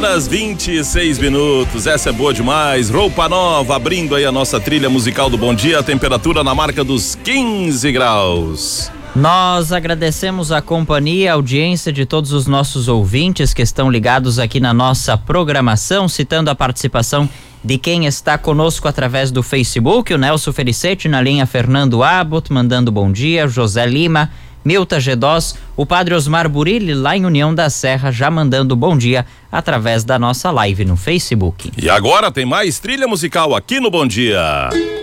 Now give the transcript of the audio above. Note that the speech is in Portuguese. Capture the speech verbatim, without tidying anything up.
horas vinte e seis minutos. Essa é boa demais. Roupa nova, abrindo aí a nossa trilha musical do Bom Dia. A temperatura na marca dos quinze graus. Nós agradecemos a companhia e a audiência de todos os nossos ouvintes que estão ligados aqui na nossa programação, citando a participação de quem está conosco através do Facebook, o Nelson Felicete na linha, Fernando Abbott mandando bom dia, José Lima, Milta Gedós, o Padre Osmar Burilli lá em União da Serra já mandando bom dia através da nossa live no Facebook. E agora tem mais trilha musical aqui no Bom Dia.